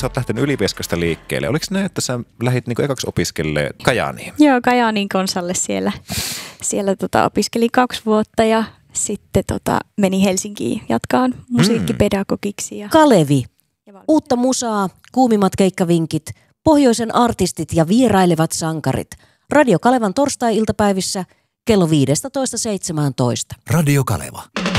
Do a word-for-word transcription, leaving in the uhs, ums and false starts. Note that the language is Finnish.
sä oot lähtenyt Ylivieskasta liikkeelle. Oliko näin, että sä lähdit niin ekaksi opiskelemaan Kajaaniin? Joo, Kajaanin konsalle siellä, siellä tota, opiskelin kaksi vuotta ja sitten tota, meni Helsinkiin jatkaan musiikkipedagogiksi. Ja... Kalevi. Uutta musaa, kuumimmat keikkavinkit, pohjoisen artistit ja vierailevat sankarit. Radio Kalevan torstai-iltapäivissä kello viisitoista seitsemäntoista. Radio Kaleva.